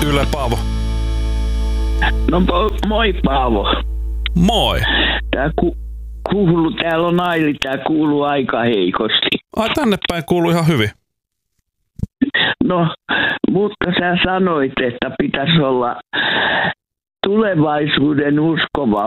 Yle, Paavo. No moi Paavo. Moi. Täällä on Aili, tää kuuluu aika heikosti. Ai tänne päin kuuluu ihan hyvin. No, mutta sä sanoit, että pitäisi olla tulevaisuuden uskova